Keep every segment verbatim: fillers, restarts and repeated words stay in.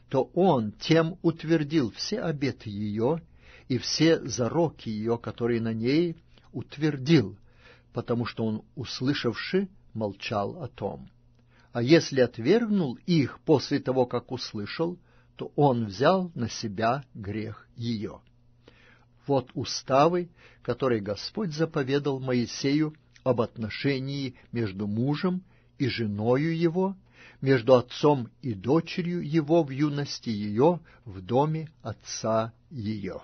то он тем утвердил все обеты ее и все зароки ее, которые на ней, утвердил, потому что он, услышавши, молчал о том. А если отвергнул их после того, как услышал, то он взял на себя грех ее. Вот уставы, которые Господь заповедал Моисею об отношении между мужем и женою его, между отцом и дочерью его в юности ее, в доме отца ее.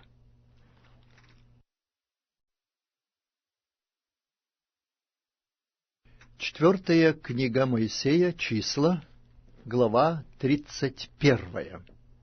Четвертая книга Моисея, числа, глава тридцать первая.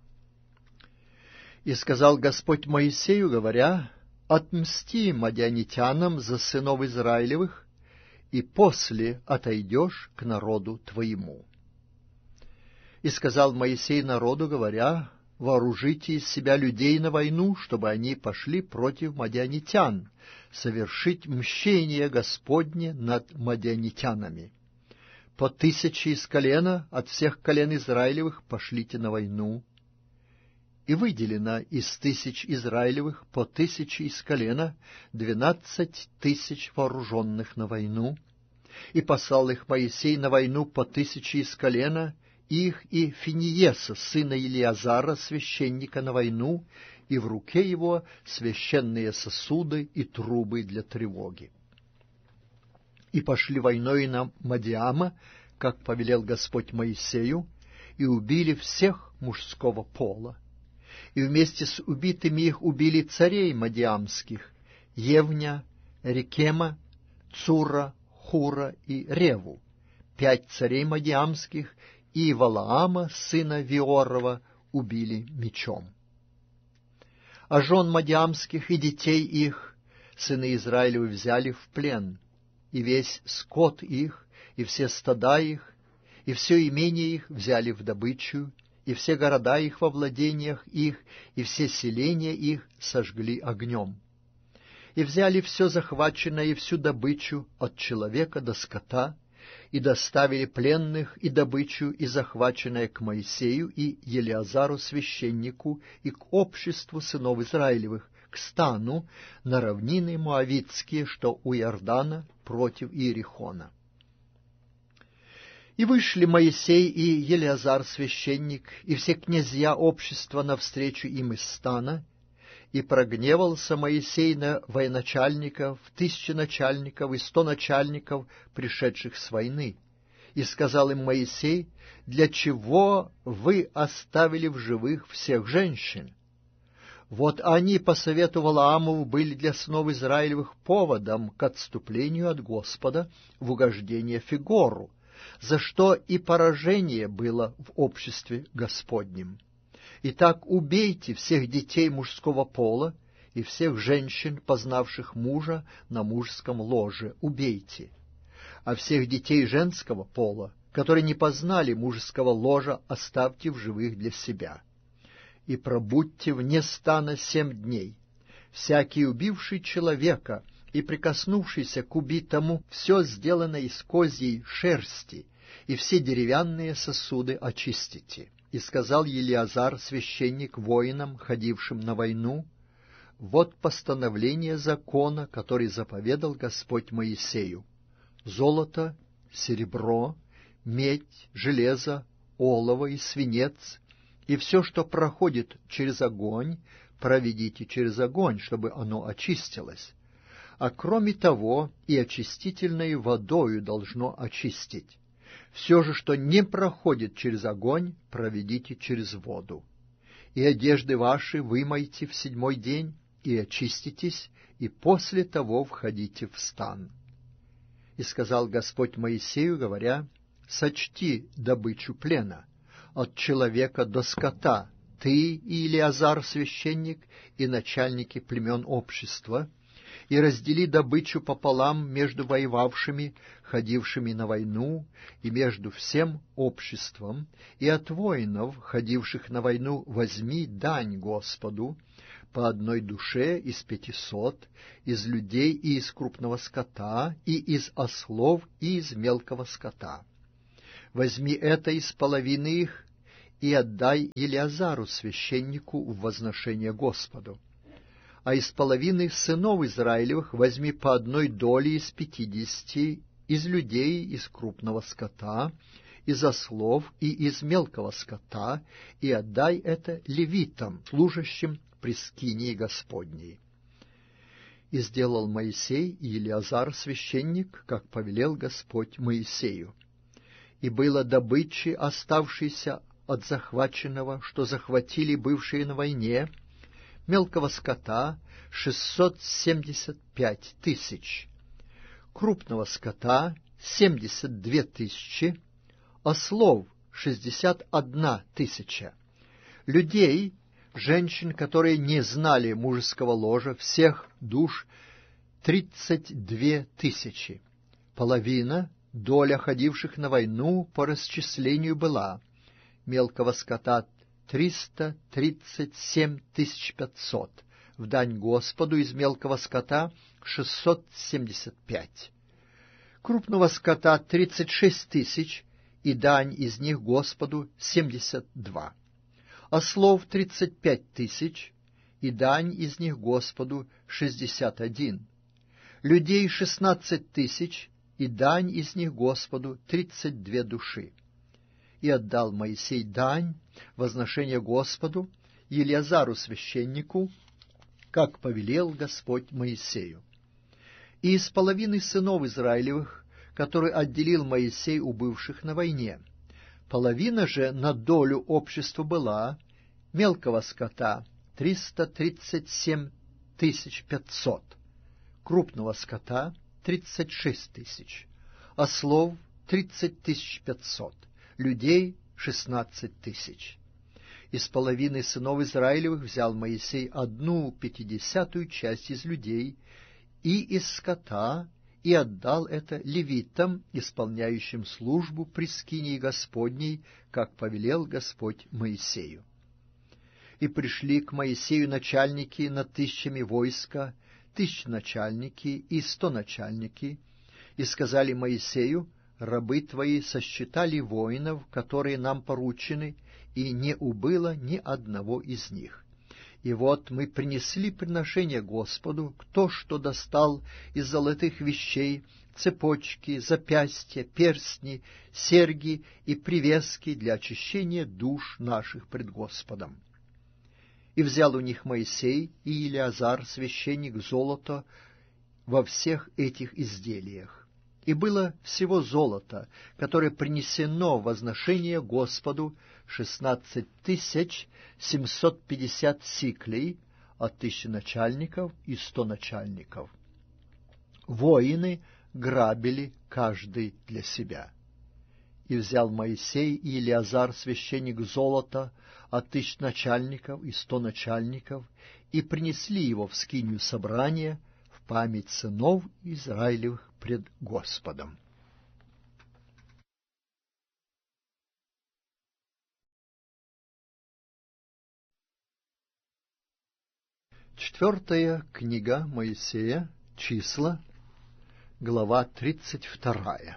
«И сказал Господь Моисею, говоря: отмсти мадианитянам за сынов Израилевых, и после отойдешь к народу твоему. И сказал Моисей народу, говоря: вооружите из себя людей на войну, чтобы они пошли против мадианитян, совершить мщение Господне над мадианитянами. По тысяче из колена, от всех колен Израилевых, пошлите на войну. И выделено из тысяч Израилевых по тысяче из колена двенадцать тысяч вооруженных на войну. И послал их Моисей на войну по тысяче из колена, их и Финиеса, сына Илиазара, священника, на войну, и в руке его священные сосуды и трубы для тревоги. И пошли войной на Мадиама, как повелел Господь Моисею, и убили всех мужского пола. И вместе с убитыми их убили царей мадиамских: Евня, Рекема, Цура, Хура и Реву, пять царей мадиамских, и Валаама, сына Виорова, убили мечом. А жен мадиамских и детей их сыны Израилевы взяли в плен, и весь скот их, и все стада их, и все имение их взяли в добычу, и все города их во владениях их, и все селения их сожгли огнем. И взяли все захваченное и всю добычу от человека до скота, и доставили пленных и добычу и захваченное к Моисею и Елиазару священнику и к обществу сынов Израилевых, к стану на равнины Моавитские, что у Иордана против Иерихона. И вышли Моисей и Елиазар священник, и все князья общества навстречу им из стана, и прогневался Моисей на военачальников, тысяченачальников и сто начальников, пришедших с войны. И сказал им Моисей: для чего вы оставили в живых всех женщин? Вот они по совету Валаамову были для сынов Израилевых поводом к отступлению от Господа в угождение Фигору, за что и поражение было в обществе Господнем. Итак, убейте всех детей мужского пола и всех женщин, познавших мужа на мужском ложе, убейте. А всех детей женского пола, которые не познали мужского ложа, оставьте в живых для себя. И пробудьте вне стана семь дней. Всякий, убивший человека и прикоснувшийся к убитому, все сделано из козьей шерсти, и все деревянные сосуды очистите. И сказал Елиазар, священник, воинам, ходившим на войну: вот постановление закона, который заповедал Господь Моисею: золото, серебро, медь, железо, олово и свинец, и все, что проходит через огонь, проведите через огонь, чтобы оно очистилось. А кроме того, и очистительной водою должно очистить. Все же, что не проходит через огонь, проведите через воду. И одежды ваши вымойте в седьмой день, и очиститесь, и после того входите в стан. И сказал Господь Моисею, говоря: сочти добычу плена от человека до скота, ты и Илиазар священник, и начальники племен общества, и раздели добычу пополам между воевавшими, ходившими на войну, и между всем обществом, и от воинов, ходивших на войну, возьми дань Господу по одной душе из пятисот, из людей и из крупного скота, и из ослов, и из мелкого скота. Возьми это из половины их, и отдай Елиазару священнику в возношение Господу. А из половины сынов Израилевых возьми по одной доле из пятидесяти, из людей, из крупного скота, из ослов и из мелкого скота, и отдай это левитам, служащим при скинии Господней. И сделал Моисей и Елиазар священник, как повелел Господь Моисею. И было добычи, оставшейся от захваченного, что захватили бывшие на войне, мелкого скота шестьсот семьдесят пять тысяч, крупного скота семьдесят две тысячи, ослов шестьдесят одна тысяча, людей, женщин, которые не знали мужеского ложа, всех душ тридцать две тысячи. Половина, доля ходивших на войну по расчислению была: мелкого скота триста тридцать семь тысяч пятьсот, в дань Господу из мелкого скота шестьсот семьдесят пять, крупного скота тридцать шесть тысяч, и дань из них Господу семьдесят два, ослов тридцать пять тысяч, и дань из них Господу шестьдесят один, людей шестнадцать тысяч, и дань из них Господу тридцать две души. И отдал Моисей дань, возношение Господу, Елиазару священнику, как повелел Господь Моисею. И из половины сынов Израилевых, которые отделил Моисей у бывших на войне, половина же на долю общества была: мелкого скота триста тридцать семь тысяч пятьсот, крупного скота тридцать шесть тысяч, ослов тридцать тысяч пятьсот, людей шестнадцать тысяч. Из половины сынов Израилевых взял Моисей одну пятидесятую часть из людей и из скота, и отдал это левитам, исполняющим службу при скинии Господней, как повелел Господь Моисею. И пришли к Моисею начальники над тысячами войска, тысяченачальники и стоначальники, и сказали Моисею: рабы твои сосчитали воинов, которые нам поручены, и не убыло ни одного из них. И вот мы принесли приношение Господу, кто что достал из золотых вещей, цепочки, запястья, перстни, серьги и привески для очищения душ наших пред Господом. И взял у них Моисей и Елиазар, священник, золото во всех этих изделиях. И было всего золото, которое принесено в возношение Господу, шестнадцать тысяч семьсот пятьдесят сиклей от тысячи начальников и сто начальников. Воины грабили каждый для себя. И взял Моисей и Елиазар, священник, золото от тысяч начальников и сто начальников, и принесли его в скинию собрания в память сынов Израилевых пред Господом. Четвертая книга Моисея, Числа, глава тридцать вторая.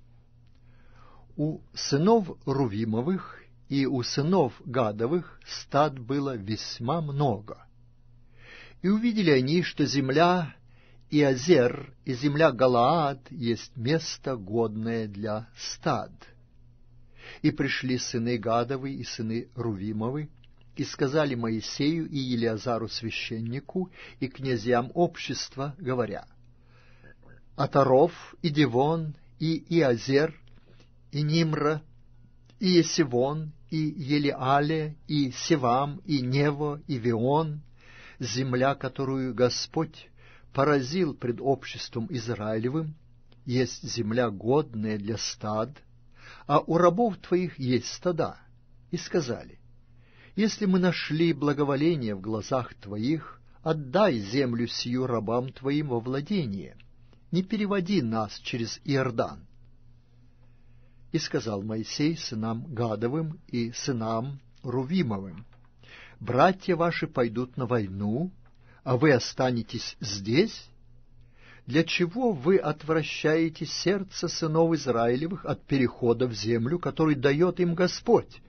У сынов Рувимовых и у сынов Гадовых стад было весьма много. И увидели они, что земля Иозер и земля Галаад есть место, годное для стад. И пришли сыны Гадовы и сыны Рувимовы, и сказали Моисею и Елиазару священнику и князьям общества, говоря: Атаров и Дивон и Иозер и Нимра и Есивон и Елиале и Севам и Нево и Вион, земля, которую Господь поразил пред обществом Израилевым, есть земля, годная для стад, а у рабов твоих есть стада. И сказали: если мы нашли благоволение в глазах твоих, отдай землю сию рабам твоим во владение, не переводи нас через Иордан. И сказал Моисей сынам Гадовым и сынам Рувимовым: братья ваши пойдут на войну, а вы останетесь здесь? Для чего вы отвращаете сердце сынов Израилевых от перехода в землю, которую дает им Господь?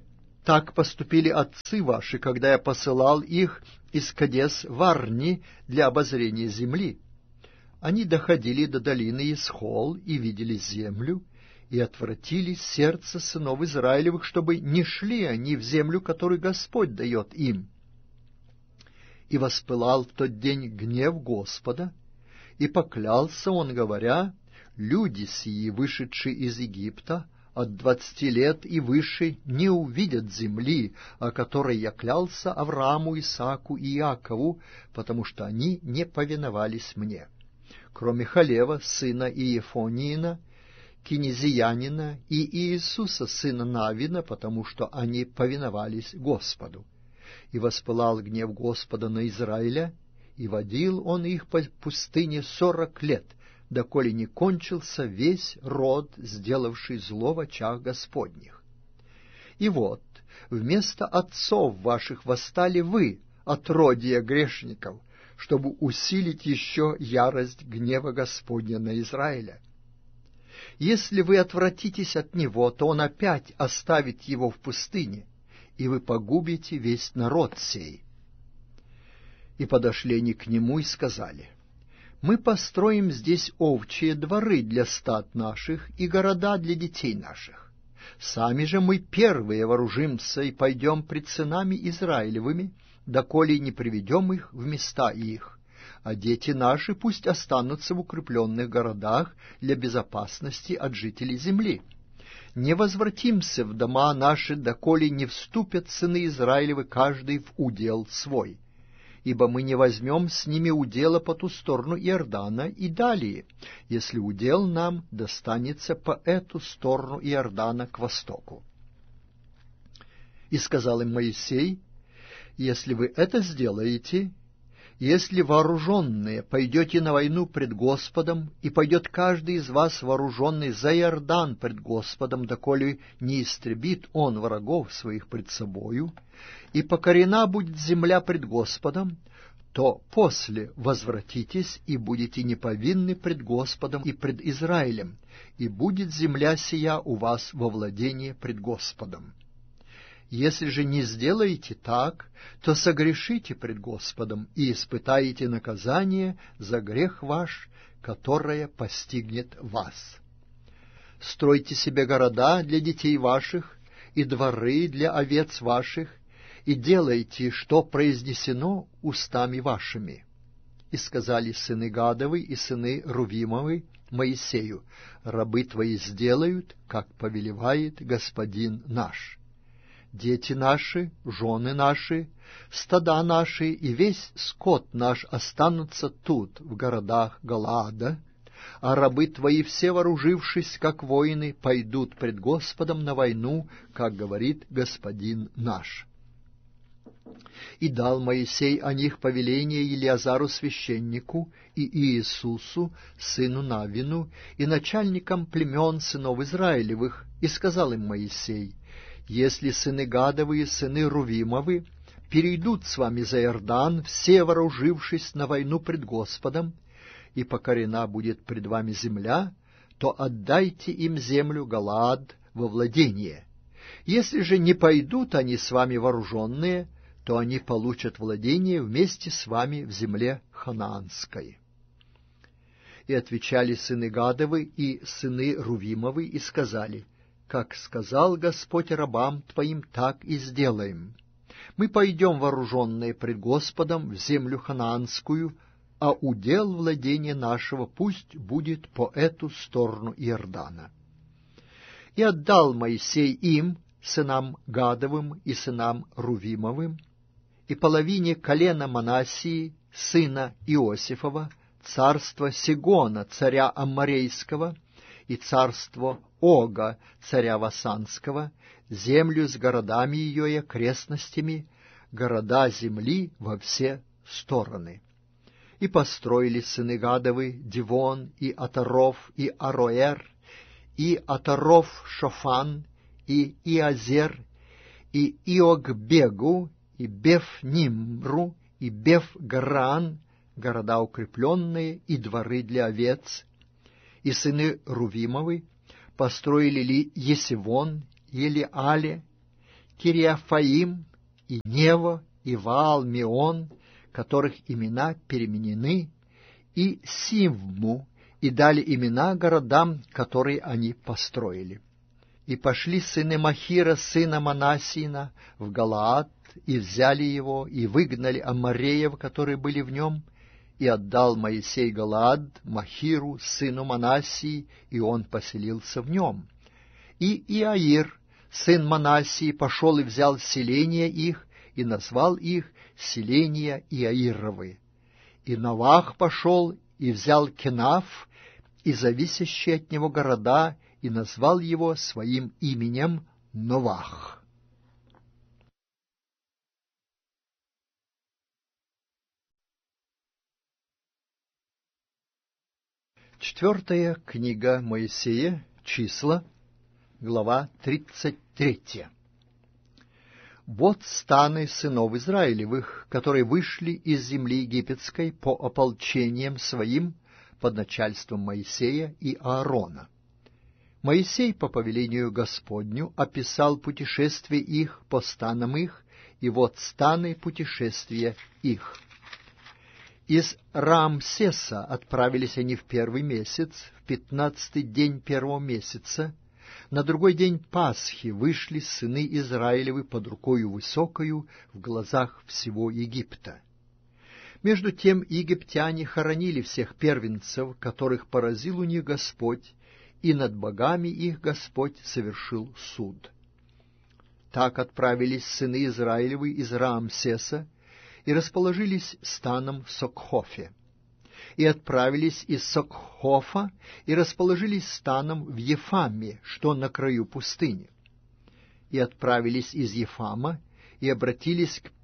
Так поступили отцы ваши, когда я посылал их из Кадес в Арни для обозрения земли. Они доходили до долины Исхол и видели землю, и отвратили сердце сынов Израилевых, чтобы не шли они в землю, которую Господь дает им. И воспылал в тот день гнев Господа, и поклялся он, говоря: люди сии, вышедшие из Египта, от двадцати лет и выше, не увидят земли, о которой я клялся Аврааму, Исааку и Иакову, потому что они не повиновались мне, кроме Халева, сына Иефониина, кинезиянина, и Иисуса, сына Навина, потому что они повиновались Господу. И воспылал гнев Господа на Израиля, и водил он их по пустыне сорок лет, доколе не кончился весь род, сделавший зло в очах Господних. И вот, вместо отцов ваших восстали вы, отродье грешников, чтобы усилить еще ярость гнева Господня на Израиля. Если вы отвратитесь от него, то он опять оставит его в пустыне, и вы погубите весь народ сей. И подошли они к нему и сказали: мы построим здесь овчие дворы для стад наших и города для детей наших. Сами же мы первые вооружимся и пойдем пред сынами Израилевыми, доколе не приведем их в места их, а дети наши пусть останутся в укрепленных городах для безопасности от жителей земли. Не возвратимся в дома наши, доколе не вступят сыны Израилевы каждый в удел свой, ибо мы не возьмем с ними удела по ту сторону Иордана и далее, если удел нам достанется по эту сторону Иордана к востоку. И сказал им Моисей: если вы это сделаете, если вооруженные пойдете на войну пред Господом, и пойдет каждый из вас вооруженный за Иордан пред Господом, доколе не истребит он врагов своих пред собою, и покорена будет земля пред Господом, то после возвратитесь и будете неповинны пред Господом и пред Израилем, и будет земля сия у вас во владении пред Господом. Если же не сделаете так, то согрешите пред Господом и испытаете наказание за грех ваш, которое постигнет вас. Стройте себе города для детей ваших и дворы для овец ваших, и делайте, что произнесено устами вашими. И сказали сыны Гадовы и сыны Рувимовы Моисею: рабы твои сделают, как повелевает Господин наш. Дети наши, жены наши, стада наши и весь скот наш останутся тут, в городах Галаада, а рабы твои, все вооружившись, как воины, пойдут пред Господом на войну, как говорит Господин наш. И дал Моисей о них повеление Елиазару священнику и Иисусу, сыну Навину, и начальникам племен сынов Израилевых, и сказал им Моисей: если сыны Гадовы и сыны Рувимовы перейдут с вами за Иордан, все вооружившись на войну пред Господом, и покорена будет пред вами земля, то отдайте им землю Галаад во владение. Если же не пойдут они с вами вооруженные, то они получат владение вместе с вами в земле ханаанской. И отвечали сыны Гадовы и сыны Рувимовы и сказали: как сказал Господь рабам твоим, так и сделаем. Мы пойдем вооруженные пред Господом в землю ханаанскую, а удел владения нашего пусть будет по эту сторону Иордана. И отдал Моисей им, сынам Гадовым и сынам Рувимовым, и половине колена Манассии, сына Иосифова, царство Сигона, царя Амморейского, и царство Ога, царя Васанского, землю с городами ее и окрестностями, города земли во все стороны. И построили сыны Гадовы Дивон, и Атаров, и Ароэр, и Атаров Шофан, и Иазер, и Иогбегу, и Беф-Нимру, и Беф-Гаран, города укрепленные, и дворы для овец. И сыны Рувимовы построили ли Есивон, Елиале, Кириафаим, и Нево, и Ваал-Меон, которых имена переменены, и Сивму, и дали имена городам, которые они построили. И пошли сыны Махира, сына Манасиина, в Галаад, и взяли его, и выгнали аммореев, которые были в нем, и отдал Моисей Галаад Махиру, сыну Манасии, и он поселился в нем. И Иаир, сын Манасии, пошел и взял селения их, и назвал их селения Иаировы. И Новах пошел и взял Кенаф, и зависящие от него города, и назвал его своим именем Новах. Четвертая книга Моисея, Числа, глава тридцать третья. Вот станы сынов Израилевых, которые вышли из земли египетской по ополчениям своим под начальством Моисея и Аарона. Моисей по повелению Господню описал путешествие их по станам их, и вот станы путешествия их. Из Раамсеса отправились они в первый месяц, в пятнадцатый день первого месяца. На другой день Пасхи вышли сыны Израилевы под рукою высокою в глазах всего Египта. Между тем египтяне хоронили всех первенцев, которых поразил у них Господь, и над богами их Господь совершил суд. Так отправились сыны Израилевы из Раамсеса и расположились станом в Сокхофе. И отправились из Сокхофа и расположились станом в Ефаме, что на краю пустыни. И отправились из Ефама и обратились к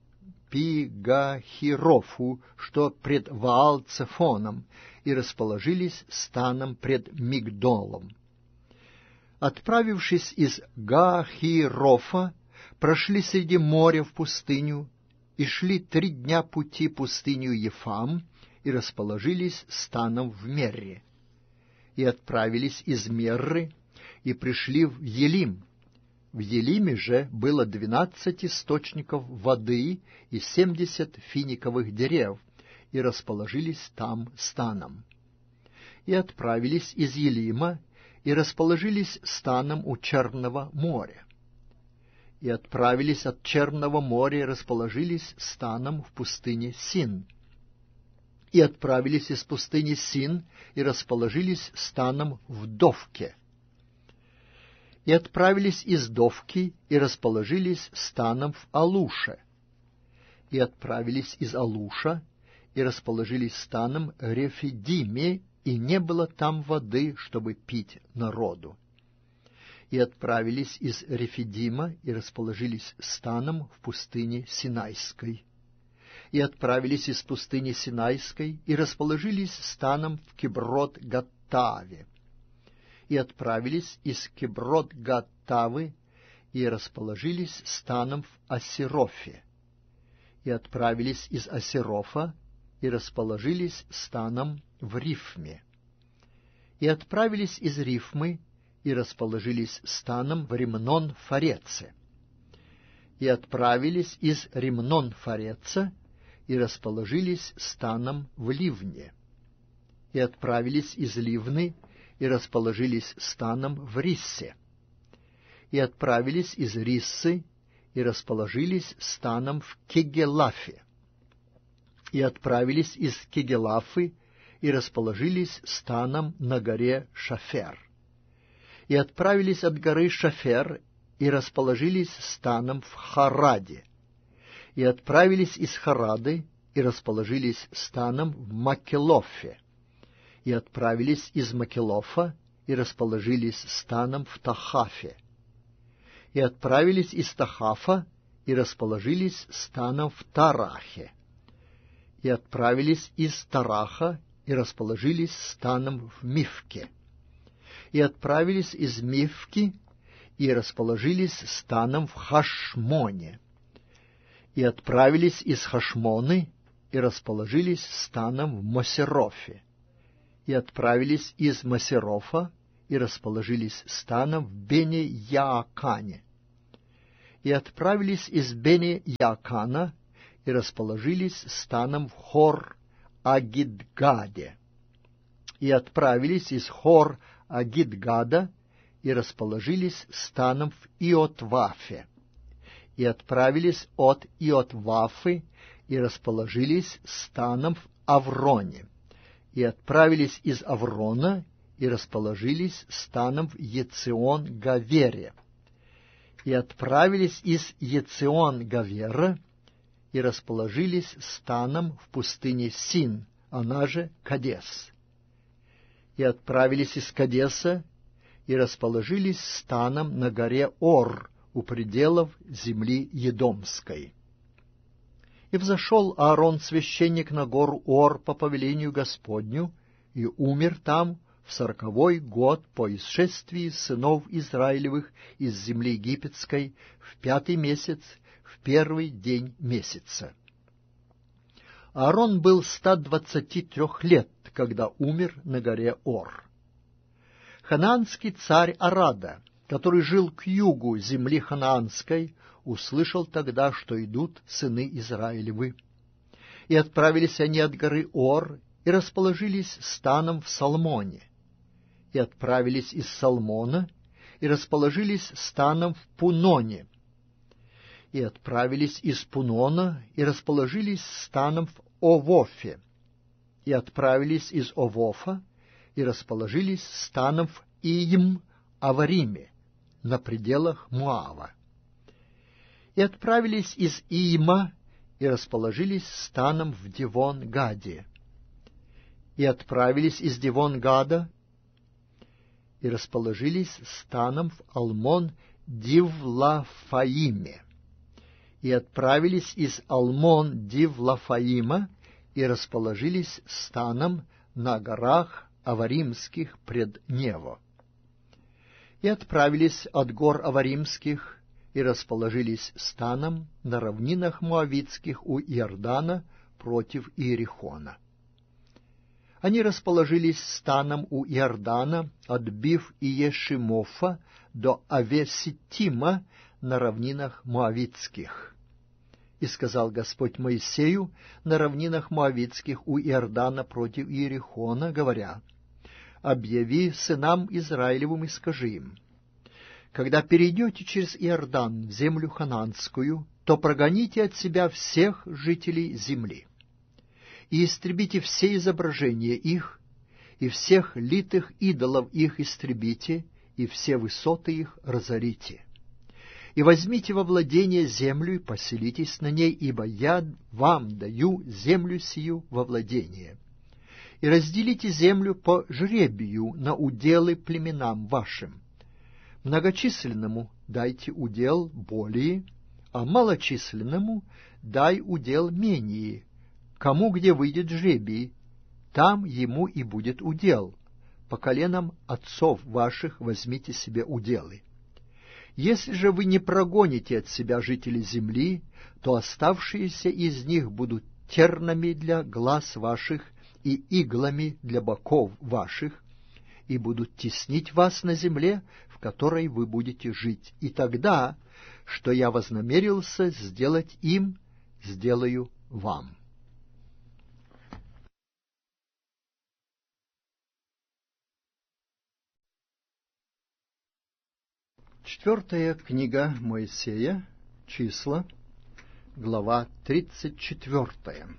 Пигахирофу, что пред Ваал-Цефоном, и расположились станом пред Мигдолом. Отправившись из Гахирофа, прошли среди моря в пустыню, и шли три дня пути пустыню Ефам, и расположились станом в Мерре. И отправились из Мерры, и пришли в Елим. В Елиме же было двенадцать источников воды и семьдесят финиковых дерев, и расположились там станом. И отправились из Елима, и расположились станом у Черного моря. И отправились от Черного моря, и расположились станом в пустыне Син. И отправились из пустыни Син, и расположились станом в Довке. И отправились из Довки, и расположились станом в Алуше. И отправились из Алуша, и расположились станом в Рефидиме, и не было там воды, чтобы пить народу. И отправились из Рефидима, и расположились станом в пустыне Синайской. И отправились из пустыни Синайской, и расположились станом в Киброт-Гаттаве. И отправились из Киброт-Гаттавы, и расположились станом в Асерофе. И отправились из Асерофа, и расположились станом в Рифме. И отправились из Рифмы, и расположились станом в Римнон-Фареце. И отправились из Римнон-Фареца, и расположились станом в Ливне. И отправились из Ливны, и расположились станом в Риссе. И отправились из Риссы, и расположились станом в Кегелафе. И отправились из Кегелафы, и расположились станом на горе Шафер. И отправились от горы Шафер, и расположились станом в Хараде. И отправились из Харады, и расположились станом в Макелофе. И отправились из Макелофа, и расположились станом в Тахафе. И отправились из Тахафа, и расположились станом в Тарахе. И отправились из Тараха, и расположились станом в Мифке. И отправились из Мифки, и расположились станом в Хашмоне. И отправились из Хашмоны, и расположились станом в Мосерофе. И отправились из Мосерофа, и расположились станом в Бене-Яакане. и отправились из Бени-Яакана, и расположились станом в Хор-Агидгаде. И отправились из Хор-Агидгада, и расположились станом в Иотвафе. И отправились от Иотвафы, и расположились станом в Авроне. И отправились из Аврона, и расположились станом в Ецион-Гавере. И отправились из Ецион-Гавера, и расположились станом в пустыне Син, она же Кадес. И отправились из Кадеса, и расположились станом на горе Ор, у пределов земли Едомской. И взошел Аарон священник на гору Ор по повелению Господню, и умер там в сороковой год по исшествии сынов Израилевых из земли египетской, в пятый месяц, в первый день месяца. Аарон был ста двадцати трех лет, когда умер на горе Ор. Ханаанский царь Арада, который жил к югу земли ханаанской, услышал тогда, что идут сыны Израилевы. И отправились они от горы Ор, и расположились станом в Салмоне. И отправились из Салмона, и расположились станом в Пуноне. И отправились из Пунона, и расположились станом в Овофе. И отправились из Овофа, и расположились станом в Иим-Авариме, на пределах Моава. И отправились из Иима, и расположились станом в Дивон-Гаде. И отправились из Дивон-Гада, и расположились станом в Алмон-Дивлафаиме. И отправились из Алмон-Дивлафаима, и расположились станом на горах Аваримских пред Нево. И отправились от гор Аваримских, и расположились станом на равнинах Моавитских у Иордана против Иерихона. Они расположились станом у Иордана, отбив Иешимофа до Авеситима на равнинах Моавитских. И сказал Господь Моисею на равнинах Моавитских у Иордана против Иерихона, говоря: «Объяви сынам Израилевым и скажи им: когда перейдете через Иордан в землю ханаанскую, то прогоните от себя всех жителей земли, и истребите все изображения их, и всех литых идолов их истребите, и все высоты их разорите. И возьмите во владение землю, и поселитесь на ней, ибо я вам даю землю сию во владение. И разделите землю по жребию на уделы племенам вашим. Многочисленному дайте удел более, а малочисленному дай удел менее. Кому где выйдет жребий, там ему и будет удел. По коленам отцов ваших возьмите себе уделы. Если же вы не прогоните от себя жителей земли, то оставшиеся из них будут тернами для глаз ваших и иглами для боков ваших, и будут теснить вас на земле, в которой вы будете жить. И тогда, что я вознамерился сделать им, сделаю вам». Четвертая книга Моисея, числа, глава тридцать четвертая.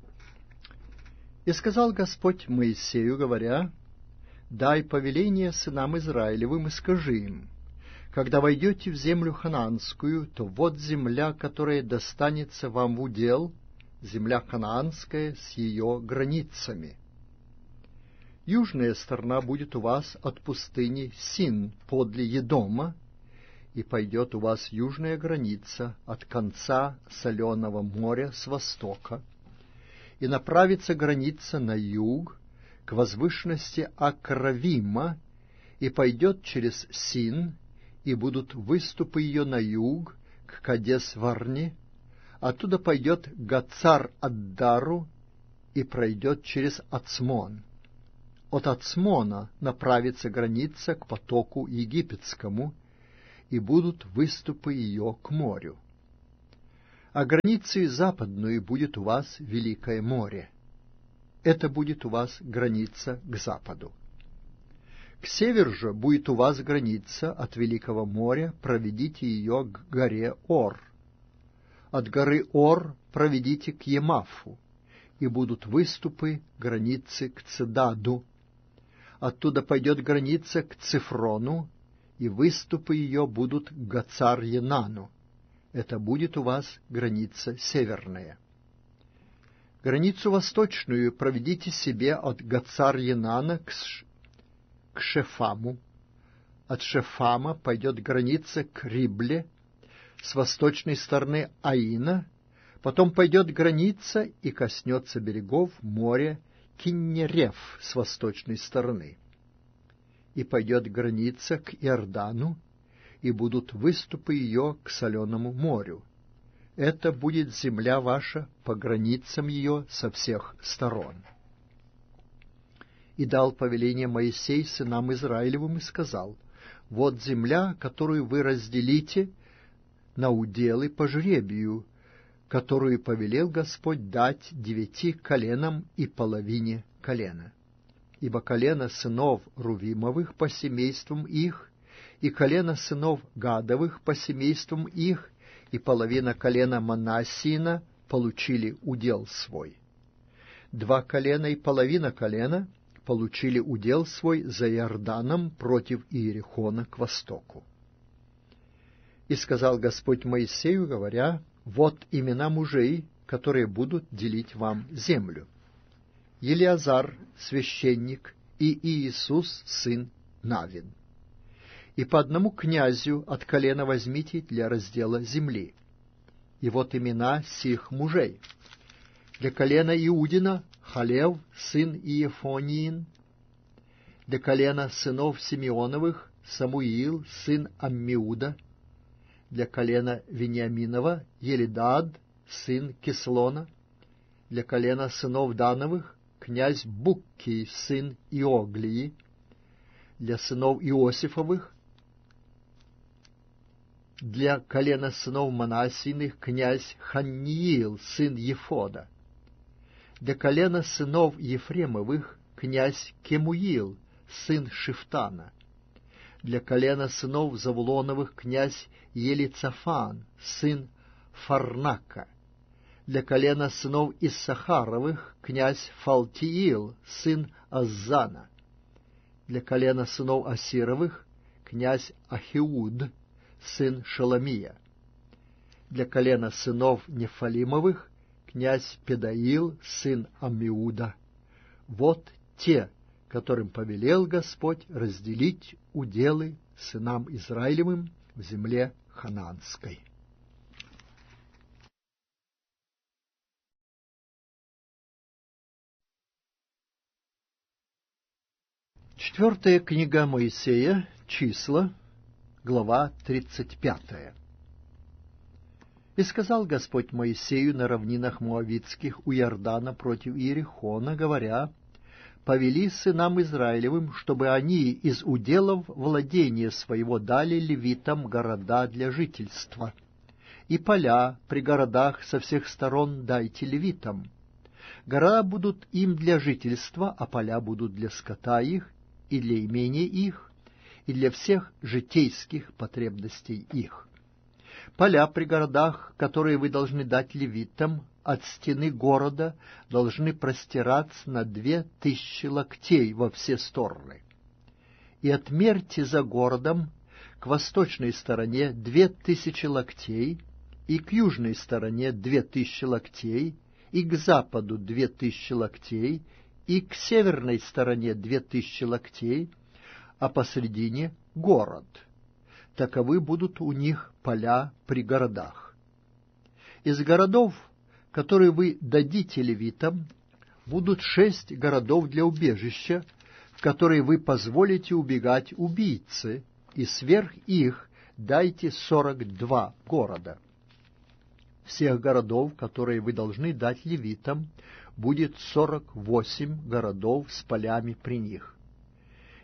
«И сказал Господь Моисею, говоря: дай повеление сынам Израилевым и скажи им: когда войдете в землю ханаанскую, то вот земля, которая достанется вам в удел, земля ханаанская с ее границами. Южная сторона будет у вас от пустыни Син подле Едома, и пойдет у вас южная граница от конца соленого моря с востока, и направится граница на юг, к возвышенности Акравима, и пойдет через Син, и будут выступы ее на юг, к Кадес-Варне, оттуда пойдет к Гацар-Аддару, и пройдет через Ацмон. От Ацмона направится граница к потоку египетскому, и будут выступы ее к морю. А границей западной будет у вас Великое море. Это будет у вас граница к западу. К северу же будет у вас граница от Великого моря, проведите ее к горе Ор. От горы Ор проведите к Емафу, и будут выступы границы к Цедаду. Оттуда пойдет граница к Цифрону, и выступы ее будут к Гацар-Енану. Это будет у вас граница северная. Границу восточную проведите себе от Гацар-Енана к, Ш... к Шефаму. От Шефама пойдет граница к Рибле, с восточной стороны Аина, потом пойдет граница и коснется берегов моря Киннерев с восточной стороны. И пойдет граница к Иордану, и будут выступы ее к Соленому морю. Это будет земля ваша по границам ее со всех сторон. И дал повеление Моисей сынам Израилевым и сказал: вот земля, которую вы разделите на уделы по жребию, которую повелел Господь дать девяти коленам и половине колена. Ибо колено сынов Рувимовых по семействам их, и колено сынов Гадовых по семействам их, и половина колена Манассиина получили удел свой. Два колена и половина колена получили удел свой за Иорданом против Иерихона к востоку. И сказал Господь Моисею, говоря: вот имена мужей, которые будут делить вам землю. Елиазар, священник, и Иисус, сын Навин. И по одному князю от колена возьмите для раздела земли. И вот имена сих мужей. Для колена Иудина Халев, сын Иефониин. Для колена сынов Симеоновых Самуил, сын Аммиуда. Для колена Вениаминова Елидад, сын Кислона. Для колена сынов Дановых князь Буккий, сын Иоглии. Для сынов Иосифовых, для колена сынов Манассиных князь Ханниил, сын Ефода. Для колена сынов Ефремовых князь Кемуил, сын Шифтана. Для колена сынов Завулоновых князь Елицафан, сын Фарнака. Для колена сынов Иссахаровых князь Фалтиил, сын Аззана. Для колена сынов Асировых князь Ахиуд, сын Шаламия. Для колена сынов Нефалимовых князь Педаил, сын Аммиуда. Вот те, которым повелел Господь разделить уделы сынам Израилевым в земле Ханаанской. Четвертая книга Моисея, Числа, глава тридцать пятая. «И сказал Господь Моисею на равнинах Моавитских у Иордана против Иерихона, говоря: повели сынам Израилевым, чтобы они из уделов владения своего дали левитам города для жительства. И поля при городах со всех сторон дайте левитам. Города будут им для жительства, а поля будут для скота их, и для имения их, и для всех житейских потребностей их. Поля при городах, которые вы должны дать левитам, от стены города должны простираться на две тысячи локтей во все стороны. И отмерьте за городом к восточной стороне две тысячи локтей, и к южной стороне две тысячи локтей, и к западу две тысячи локтей, и к северной стороне две тысячи локтей, а посредине — город. Таковы будут у них поля при городах. Из городов, которые вы дадите левитам, будут шесть городов для убежища, в которые вы позволите убегать убийце, и сверх их дайте сорок два города. Всех городов, которые вы должны дать левитам, будет сорок восемь городов с полями при них.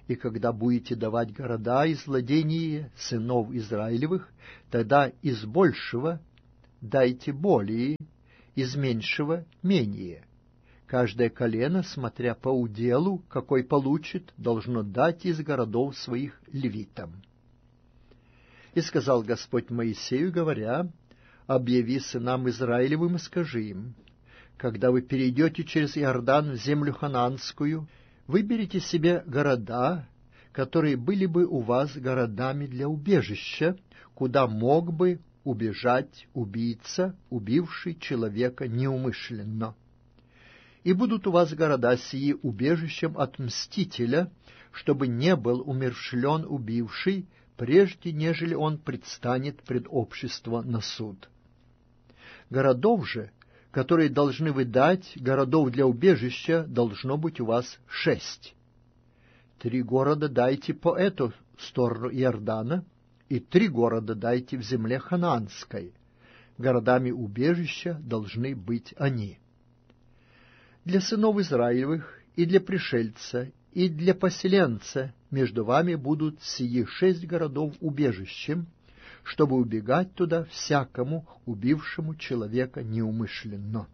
И когда будете давать города из владения сынов Израилевых, тогда из большего дайте более, из меньшего менее. Каждое колено, смотря по уделу, какой получит, должно дать из городов своих левитам. И сказал Господь Моисею, говоря: объяви сынам Израилевым и скажи им: когда вы перейдете через Иордан в землю ханаанскую, выберите себе города, которые были бы у вас городами для убежища, куда мог бы убежать убийца, убивший человека неумышленно. И будут у вас города сии убежищем от мстителя, чтобы не был умерщвлен убивший, прежде нежели он предстанет пред общество на суд. Городов же, которые должны вы дать, городов для убежища, должно быть у вас шесть. Три города дайте по эту сторону Иордана, и три города дайте в земле ханаанской. Городами убежища должны быть они. Для сынов Израилевых и для пришельца, и для поселенца между вами будут сии шесть городов убежищем, чтобы убегать туда всякому, убившему человека неумышленно.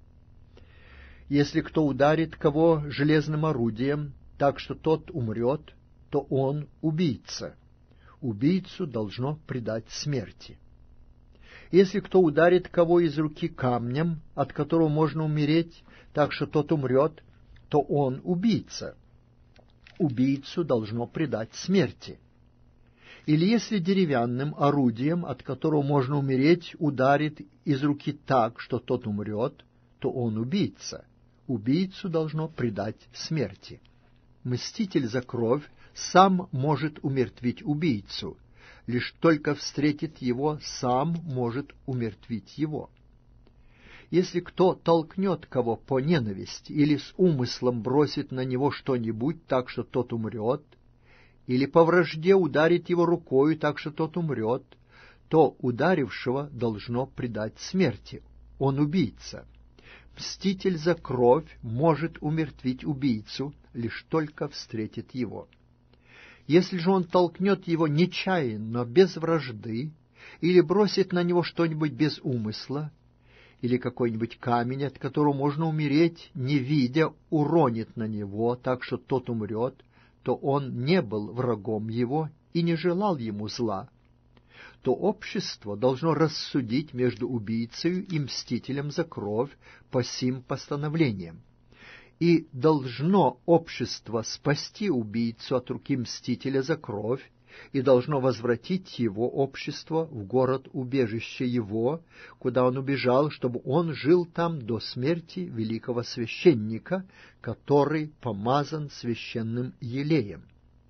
Если кто ударит кого железным орудием, так что тот умрет, то он убийца. Убийцу должно предать смерти. Если кто ударит кого из руки камнем, от которого можно умереть, так что тот умрет, то он убийца. Убийцу должно предать смерти. Или если деревянным орудием, от которого можно умереть, ударит из руки так, что тот умрет, то он убийца. Убийцу должно предать смерти. Мститель за кровь сам может умертвить убийцу, лишь только встретит его, сам может умертвить его. Если кто толкнет кого по ненависти или с умыслом бросит на него что-нибудь так, что тот умрет, или по вражде ударит его рукою так, что тот умрет, то ударившего должно предать смерти. Он убийца. Мститель за кровь может умертвить убийцу, лишь только встретит его. Если же он толкнет его нечаянно, без вражды, или бросит на него что-нибудь без умысла, или какой-нибудь камень, от которого можно умереть, не видя, уронит на него, так что тот умрет, то он не был врагом его и не желал ему зла, то общество должно рассудить между убийцей и мстителем за кровь по сим постановлениям. И должно общество спасти убийцу от руки мстителя за кровь, и должно возвратить его общество в город-убежище его, куда он убежал, чтобы он жил там до смерти великого священника, который помазан священным елеем.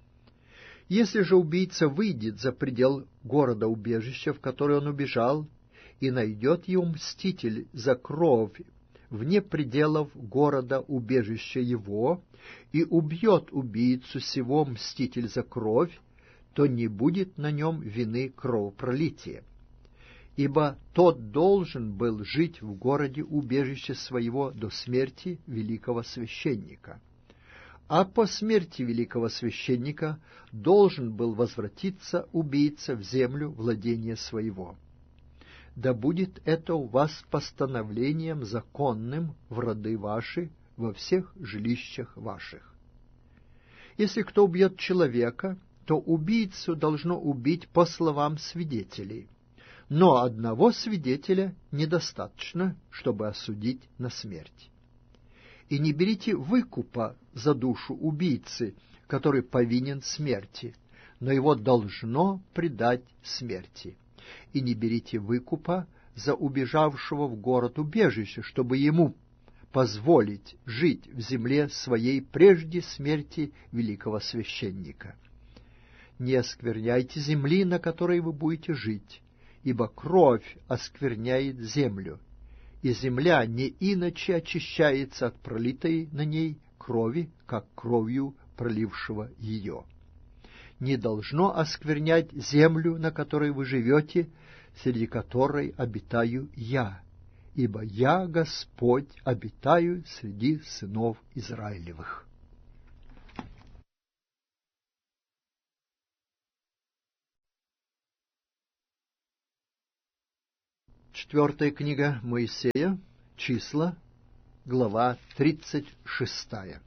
Если же убийца выйдет за предел города-убежища, в который он убежал, и найдет его мститель за кровь вне пределов города-убежища его, и убьет убийцу сего мститель за кровь, то не будет на нем вины кровопролития. Ибо тот должен был жить в городе-убежище своего до смерти великого священника. А по смерти великого священника должен был возвратиться убийца в землю владения своего. Да будет это у вас постановлением законным в роды ваши, во всех жилищах ваших. Если кто убьет человека, то убийцу должно убить по словам свидетелей. Но одного свидетеля недостаточно, чтобы осудить на смерть. И не берите выкупа за душу убийцы, который повинен смерти, но его должно предать смерти. И не берите выкупа за убежавшего в город убежище, чтобы ему позволить жить в земле своей прежде смерти великого священника. Не оскверняйте земли, на которой вы будете жить, ибо кровь оскверняет землю, и земля не иначе очищается от пролитой на ней крови, как кровью пролившего ее. Не должно осквернять землю, на которой вы живете, среди которой обитаю я, ибо я, Господь, обитаю среди сынов Израилевых. Четвертая книга Моисея, числа, глава тридцать шестая.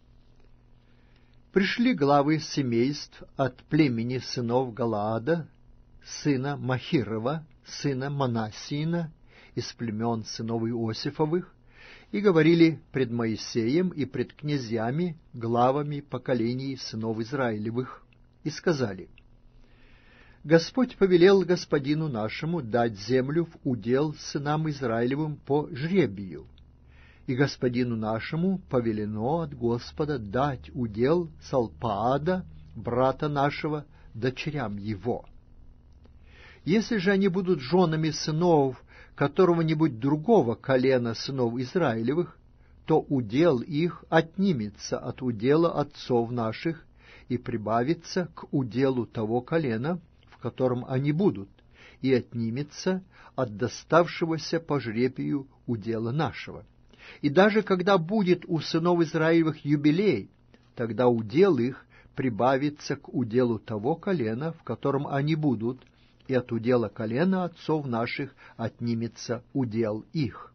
Пришли главы семейств от племени сынов Галаада, сына Махирова, сына Манассиина, из племен сынов Иосифовых, и говорили пред Моисеем и пред князьями, главами поколений сынов Израилевых, и сказали: Господь повелел господину нашему дать землю в удел сынам Израилевым по жребию, и господину нашему повелено от Господа дать удел Салпаада, брата нашего, дочерям его. Если же они будут женами сынов которого-нибудь другого колена сынов Израилевых, то удел их отнимется от удела отцов наших и прибавится к уделу того колена, в котором они будут, и отнимется от доставшегося по жребию удела нашего. И даже когда будет у сынов Израилевых юбилей, тогда удел их прибавится к уделу того колена, в котором они будут, и от удела колена отцов наших отнимется удел их.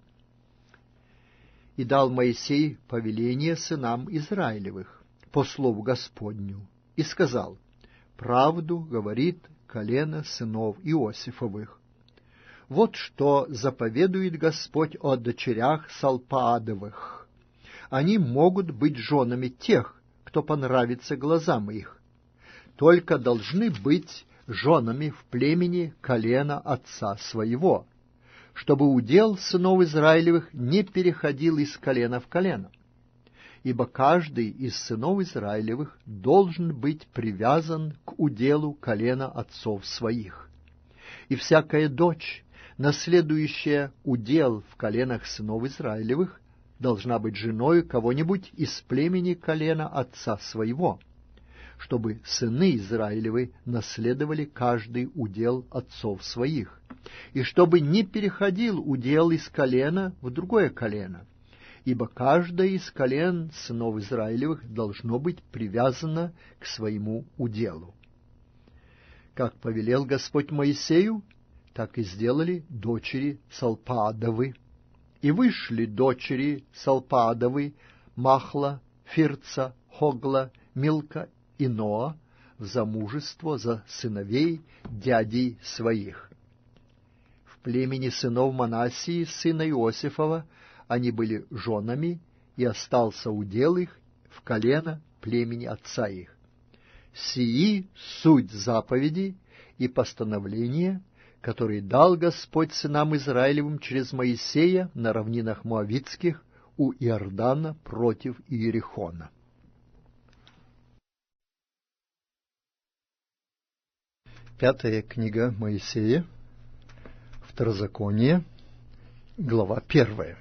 И дал Моисей повеление сынам Израилевых по слову Господню, и сказал: правду говорит колено сынов Иосифовых. Вот что заповедует Господь о дочерях Салпаадовых. Они могут быть женами тех, кто понравится глазам их, только должны быть женами в племени колена отца своего, чтобы удел сынов Израилевых не переходил из колена в колено. Ибо каждый из сынов Израилевых должен быть привязан к уделу колена отцов своих. И всякая дочь, наследующая удел в коленах сынов Израилевых, должна быть женой кого-нибудь из племени колена отца своего, чтобы сыны Израилевы наследовали каждый удел отцов своих, и чтобы не переходил удел из колена в другое колено, ибо каждое из колен сынов Израилевых должно быть привязано к своему уделу. Как повелел Господь Моисею, так и сделали дочери Салпаадовы. И вышли дочери Салпаадовы, Махла, Фирца, Хогла, Милка и Ноа в замужество за сыновей дядей своих. В племени сынов Манассии, сына Иосифова, они были женами, и остался удел их в колено племени отца их. Сии суть заповеди и постановления, которые дал Господь сынам Израилевым через Моисея на равнинах Моавитских у Иордана против Иерихона. Пятая книга Моисея, Второзаконие, глава первая.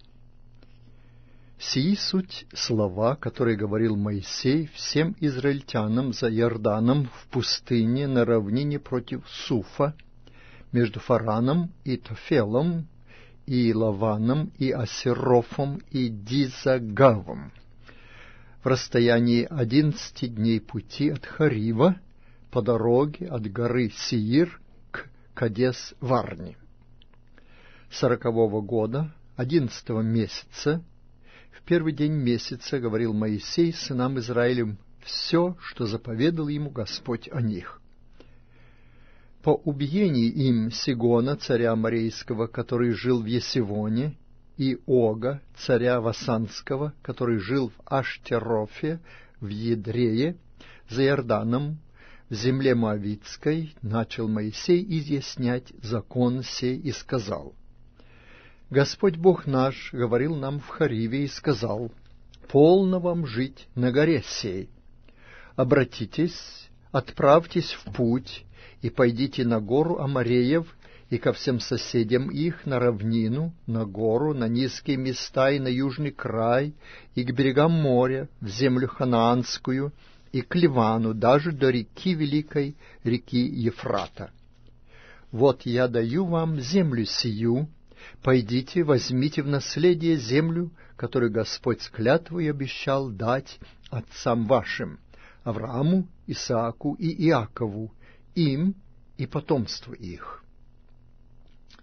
Сии суть слова, которые говорил Моисей всем израильтянам за Иорданом в пустыне на равнине против Суфа, между Фараном и Тофелом, и Лаваном, и Асерофом, и Дизагавом, в расстоянии одиннадцати дней пути от Харива, по дороге от горы Сеир к Кадес-Варне. Сорокового года, одиннадцатого месяца, в первый день месяца говорил Моисей сынам Израилем все, что заповедал ему Господь о них. По убиении им Сигона, царя Морейского, который жил в Есивоне, и Ога, царя Васанского, который жил в Аштерофе, в Едрее, за Иорданом, в земле Моавитской, начал Моисей изъяснять закон сей и сказал: Господь Бог наш говорил нам в Хариве и сказал: полно вам жить на горе сей. Обратитесь, отправьтесь в путь, и пойдите на гору Амореев, и ко всем соседям их, на равнину, на гору, на низкие места и на южный край, и к берегам моря, в землю ханаанскую, и к Ливану, даже до реки великой, реки Ефрата. Вот я даю вам землю сию, пойдите, возьмите в наследие землю, которую Господь с клятвой обещал дать отцам вашим, Аврааму, Исааку и Иакову, им и потомству их.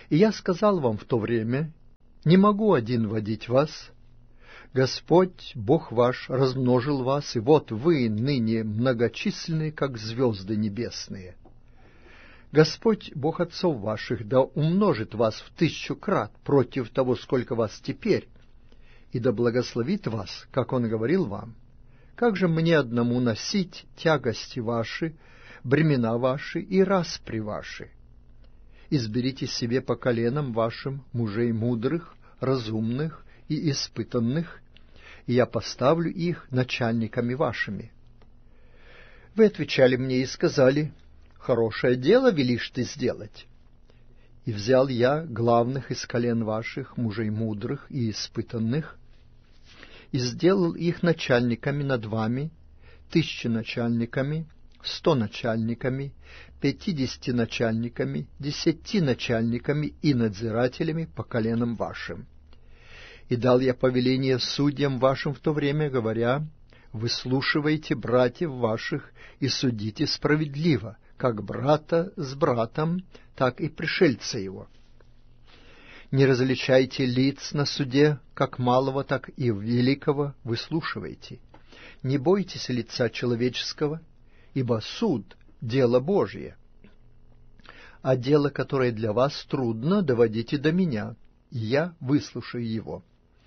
И я сказал вам в то время: не могу один водить вас. Господь, Бог ваш, размножил вас, и вот вы ныне многочисленны, как звезды небесные. Господь, Бог отцов ваших, да умножит вас в тысячу крат против того, сколько вас теперь, и да благословит вас, как Он говорил вам. Как же мне одному носить тягости ваши, бремена ваши и распри ваши? Изберите себе по коленам вашим мужей мудрых, разумных и испытанных, и я поставлю их начальниками вашими. Вы отвечали мне и сказали: хорошее дело велишь ты сделать. И взял я главных из колен ваших, мужей мудрых и испытанных, и сделал их начальниками над вами, тысячи начальниками, сто начальниками, пятидесяти начальниками, десяти начальниками и надзирателями по коленам вашим. И дал я повеление судьям вашим в то время, говоря: выслушивайте братьев ваших и судите справедливо, как брата с братом, так и пришельца его. Не различайте лиц на суде, как малого, так и великого выслушивайте. Не бойтесь лица человеческого, ибо суд — дело Божие. А дело, которое для вас трудно, доводите до меня, и я выслушаю его.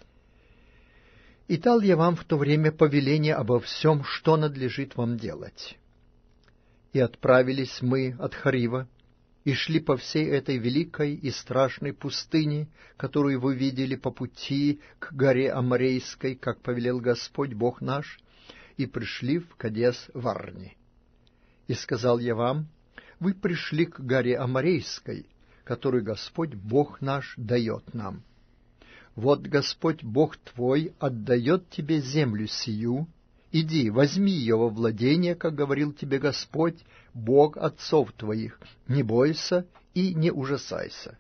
И дал я вам в то время повеление обо всем, что надлежит вам делать. И отправились мы от Харива, и шли по всей этой великой и страшной пустыне, которую вы видели по пути к горе Аморейской, как повелел Господь Бог наш, и пришли в Кадес-Варне. И сказал я вам: вы пришли к горе Аморейской, которую Господь Бог наш дает нам. Вот Господь Бог твой отдает тебе землю сию. Иди, возьми ее во владение, как говорил тебе Господь, Бог отцов твоих. Не бойся и не ужасайся.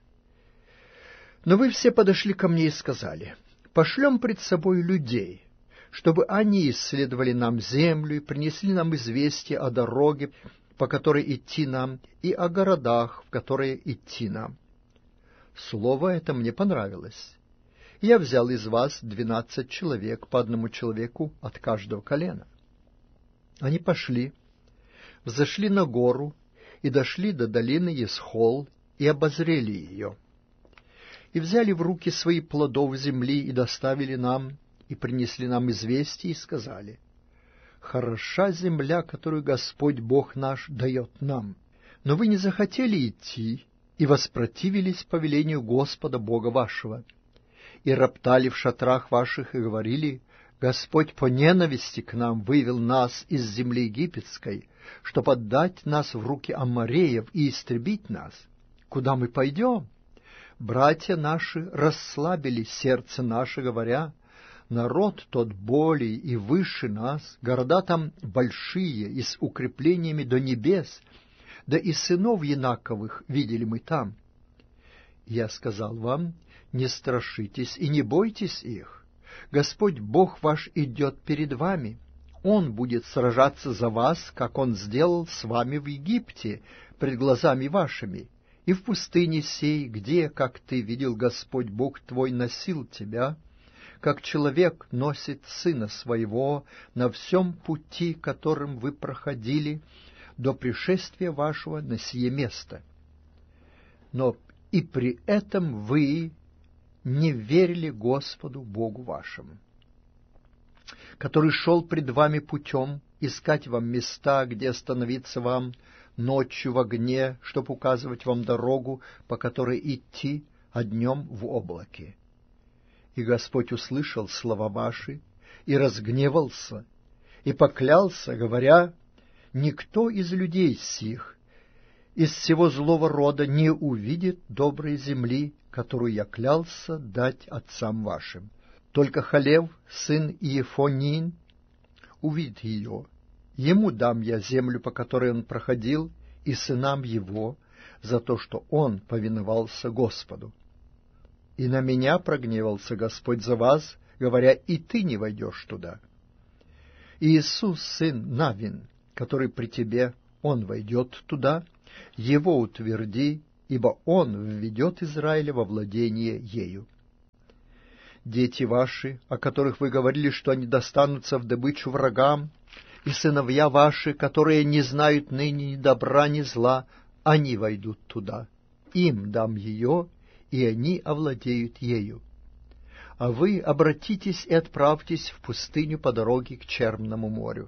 Но вы все подошли ко мне и сказали: пошлем пред собой людей, чтобы они исследовали нам землю и принесли нам известие о дороге, по которой идти нам, и о городах, в которые идти нам. Слово это мне понравилось. Я взял из вас двенадцать человек, по одному человеку от каждого колена. Они пошли, взошли на гору и дошли до долины Есхол и обозрели ее. И взяли в руки свои плодов земли и доставили нам, и принесли нам известие, и сказали: хороша земля, которую Господь Бог наш дает нам. Но вы не захотели идти и воспротивились повелению Господа Бога вашего, и роптали в шатрах ваших, и говорили: Господь по ненависти к нам вывел нас из земли египетской, чтоб отдать нас в руки аммореев и истребить нас. Куда мы пойдем? Братья наши расслабили сердце наше, говоря: народ тот более и выше нас, города там большие и с укреплениями до небес, да и сынов Янаковых видели мы там. Я сказал вам: не страшитесь и не бойтесь их. Господь Бог ваш идет перед вами. Он будет сражаться за вас, как Он сделал с вами в Египте, пред глазами вашими, и в пустыне сей, где, как ты видел, Господь Бог твой носил тебя, как человек носит сына своего на всем пути, которым вы проходили, до пришествия вашего на сие место. Но и при этом вы не верили Господу Богу вашему, который шел пред вами путем искать вам места, где остановиться вам ночью в огне, чтоб указывать вам дорогу, по которой идти, а днем в облаке. И Господь услышал слова ваши и разгневался, и поклялся, говоря: никто из людей сих из всего злого рода не увидит доброй земли, которую я клялся дать отцам вашим. Только Халев, сын Иефонин, увидит ее. Ему дам я землю, по которой он проходил, и сынам его, за то, что он повиновался Господу. И на меня прогневался Господь за вас, говоря: и ты не войдешь туда. И Иисус, сын Навин, который при тебе, он войдет туда, его утверди ибо Он введет Израиля во владение ею. Дети ваши, о которых вы говорили, что они достанутся в добычу врагам, и сыновья ваши, которые не знают ныне ни добра, ни зла, они войдут туда. Им дам ее, и они овладеют ею. А вы обратитесь и отправьтесь в пустыню по дороге к Черному морю.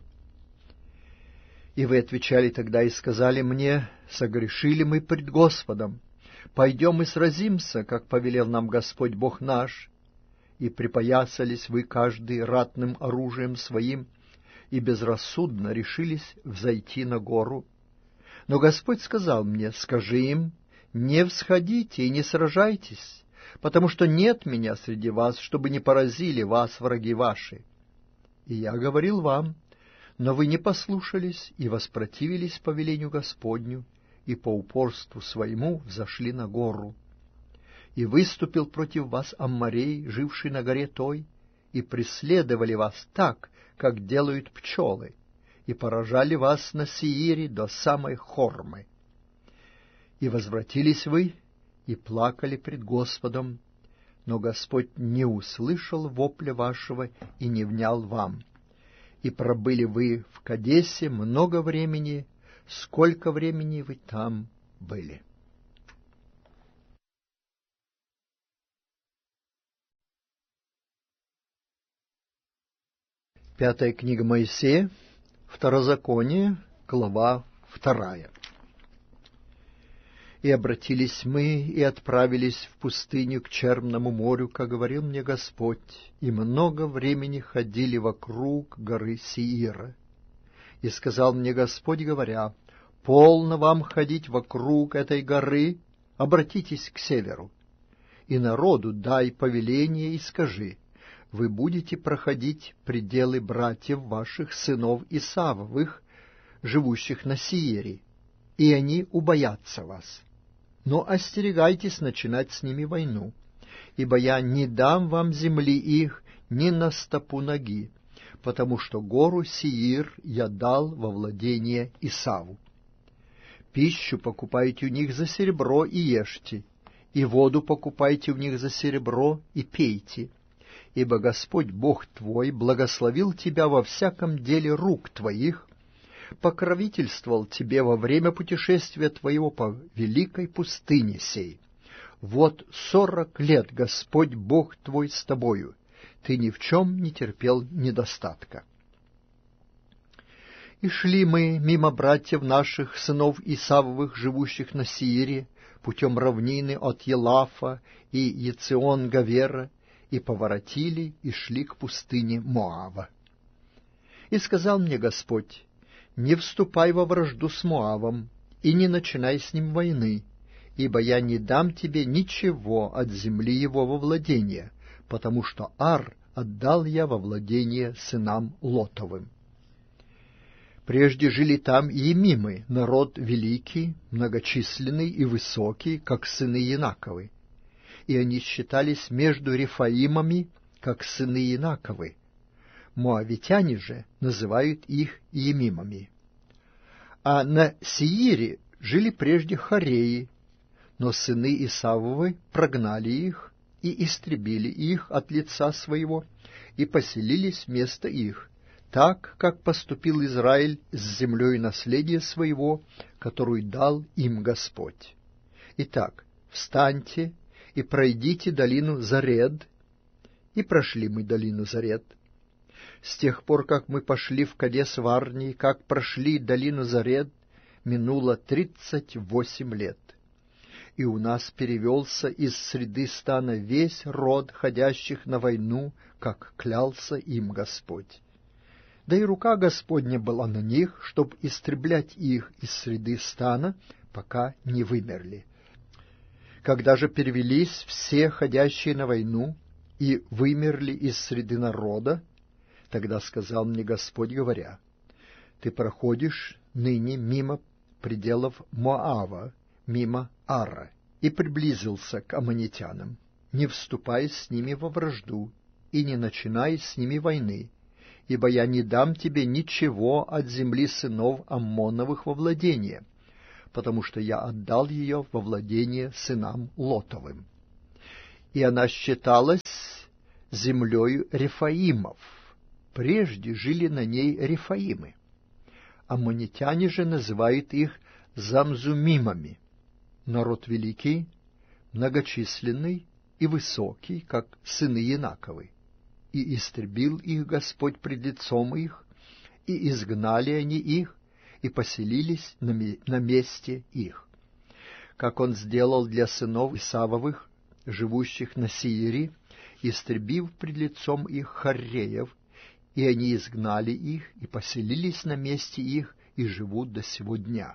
И вы отвечали тогда и сказали мне: согрешили мы пред Господом, пойдем и сразимся, как повелел нам Господь Бог наш. И припоясались вы каждый ратным оружием своим, и безрассудно решились взойти на гору. Но Господь сказал мне: скажи им, не всходите и не сражайтесь, потому что нет меня среди вас, чтобы не поразили вас враги ваши. И я говорил вам, но вы не послушались и воспротивились повелению Господню, и по упорству своему взошли на гору. И выступил против вас Амморей, живший на горе той, и преследовали вас так, как делают пчелы, и поражали вас на Сеире до самой Хормы. И возвратились вы, и плакали пред Господом, но Господь не услышал вопля вашего и не внял вам. И пробыли вы в Кадесе много времени, сколько времени вы там были. Пятая книга Моисея, Второзаконие, глава вторая. И обратились мы, и отправились в пустыню к Черному морю, как говорил мне Господь, и много времени ходили вокруг горы Сеира. И сказал мне Господь, говоря: полно вам ходить вокруг этой горы, обратитесь к северу. И народу дай повеление и скажи: вы будете проходить пределы братьев ваших, сынов Исавовых, живущих на Сеире, и они убоятся вас. Но остерегайтесь начинать с ними войну, ибо я не дам вам земли их ни на стопу ноги, потому что гору Сеир я дал во владение Исаву. Пищу покупайте у них за серебро и ешьте, и воду покупайте у них за серебро и пейте, ибо Господь Бог твой благословил тебя во всяком деле рук твоих, покровительствовал тебе во время путешествия твоего по великой пустыне сей. Вот сорок лет Господь Бог твой с тобою, ты ни в чем не терпел недостатка. И шли мы мимо братьев наших, сынов Исавовых, живущих на Сеире, путем равнины от Елафа и Ецион-Гавера, и поворотили и шли к пустыне Моава. И сказал мне Господь: не вступай во вражду с Моавом, и не начинай с ним войны, ибо я не дам тебе ничего от земли его во владение, потому что Ар отдал я во владение сынам Лотовым. Прежде жили там Емимы, народ великий, многочисленный и высокий, как сыны Янаковы, и они считались между Рефаимами, как сыны Янаковы. Моавитяне же называют их Емимами. А на Сеире жили прежде Хореи, но сыны Исавовы прогнали их и истребили их от лица своего, и поселились вместо их, так, как поступил Израиль с землей наследия своего, которую дал им Господь. Итак, встаньте и пройдите долину Заред. И прошли мы долину Заред. С тех пор, как мы пошли в Кадес-Варнии, как прошли долину Заред, минуло тридцать восемь лет. И у нас перевелся из среды стана весь род ходящих на войну, как клялся им Господь. Да и рука Господня была на них, чтоб истреблять их из среды стана, пока не вымерли. Когда же перевелись все ходящие на войну и вымерли из среды народа, тогда сказал мне Господь, говоря: ты проходишь ныне мимо пределов Моава, мимо Ара, и приблизился к аммонитянам. Не вступай с ними во вражду и не начинай с ними войны, ибо я не дам тебе ничего от земли сынов Аммоновых во владение, потому что я отдал ее во владение сынам Лотовым. И она считалась землею Рефаимов. Прежде жили на ней Рефаимы. Аммонитяне же называют их Замзумимами. Народ великий, многочисленный и высокий, как сыны Янаковы. И истребил их Господь пред лицом их, и изгнали они их, и поселились на, на месте их. Как он сделал для сынов Исавовых, живущих на Сиире, истребив пред лицом их Хорреев, и они изгнали их, и поселились на месте их, и живут до сего дня.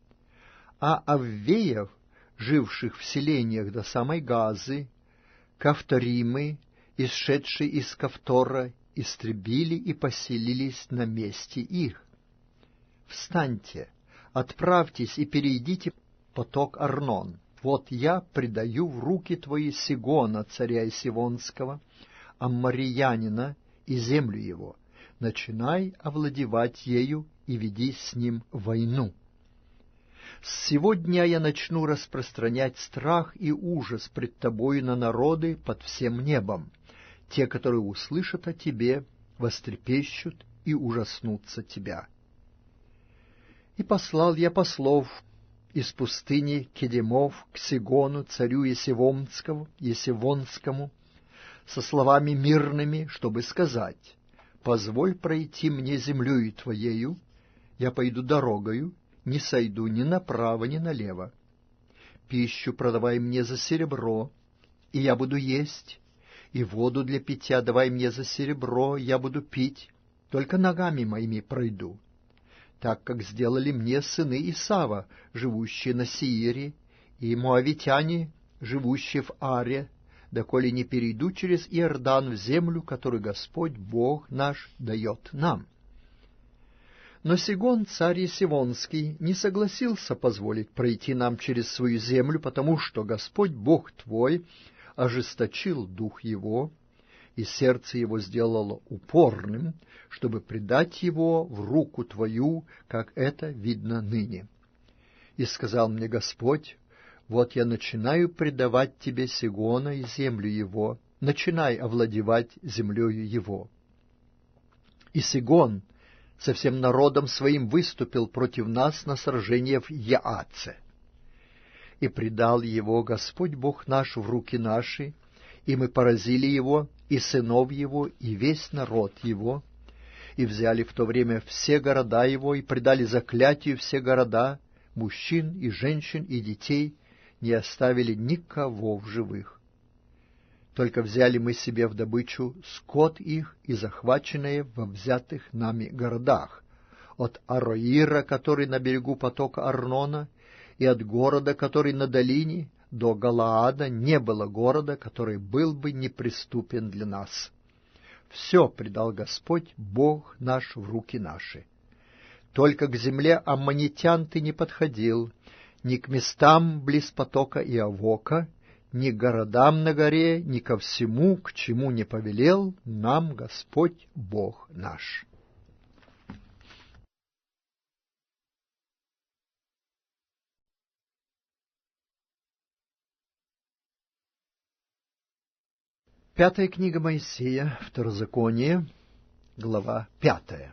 А Аввеев, живших в селениях до самой Газы, Кавторимы, исшедшие из Кавтора, истребили и поселились на месте их. Встаньте, отправьтесь и перейдите поток Арнон. Вот я предаю в руки твои Сигона, царя Сивонского, Аммариянина, и землю его. Начинай овладевать ею и веди с ним войну. С сего дня я начну распространять страх и ужас пред тобою на народы под всем небом. Те, которые услышат о тебе, вострепещут и ужаснутся тебя. И послал я послов из пустыни Кедемов к Сигону, царю Есивонскому, Есивонскому, со словами мирными, чтобы сказать: «Позволь пройти мне землею твоею, я пойду дорогою, не сойду ни направо, ни налево. Пищу продавай мне за серебро, и я буду есть, и воду для питья давай мне за серебро, я буду пить, только ногами моими пройду, так как сделали мне сыны Исава, живущие на Сиире, и моавитяне, живущие в Аре, доколе не перейду через Иордан в землю, которую Господь Бог наш дает нам». Но Сигон, царь Есивонский, не согласился позволить пройти нам через свою землю, потому что Господь Бог твой ожесточил дух его, и сердце его сделало упорным, чтобы предать его в руку твою, как это видно ныне. И сказал мне Господь: вот я начинаю предавать тебе Сигона и землю его, начинай овладевать землею его. И Сигон со всем народом своим выступил против нас на сражение в Яаце. И предал его Господь Бог наш в руки наши, и мы поразили его, и сынов его, и весь народ его, и взяли в то время все города его, и предали заклятию все города, мужчин и женщин и детей, не оставили никого в живых. Только взяли мы себе в добычу скот их и захваченные во взятых нами городах, от Ароира, который на берегу потока Арнона, и от города, который на долине, до Галаада не было города, который был бы неприступен для нас. Все предал Господь Бог наш в руки наши. Только к земле аммонитян ты не подходил, ни к местам близ потока Иавока, ни к городам на горе, ни ко всему, к чему не повелел нам Господь Бог наш. Пятая книга Моисея, Второзаконие, глава пятая.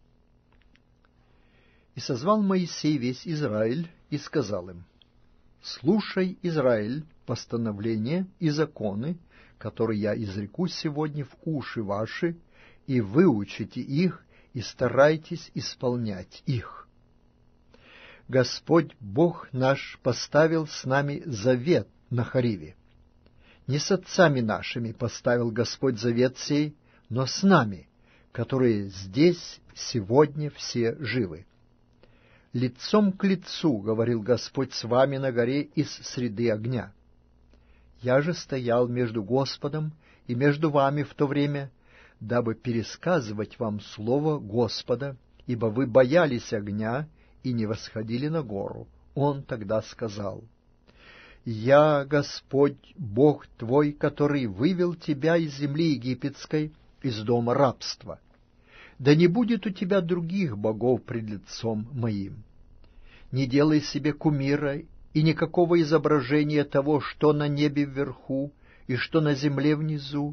«И созвал Моисей весь Израиль, и сказал им: слушай, Израиль, постановления и законы, которые я изреку сегодня в уши ваши, и выучите их, и старайтесь исполнять их. Господь Бог наш поставил с нами завет на Хориве. Не с отцами нашими поставил Господь завет сей, но с нами, которые здесь сегодня все живы. Лицом к лицу говорил Господь с вами на горе из среды огня. Я же стоял между Господом и между вами в то время, дабы пересказывать вам слово Господа, ибо вы боялись огня и не восходили на гору. Он тогда сказал: «Я, Господь, Бог твой, который вывел тебя из земли египетской, из дома рабства. Да не будет у тебя других богов пред лицом моим. не делай себе кумира и никакого изображения того, что на небе вверху и что на земле внизу,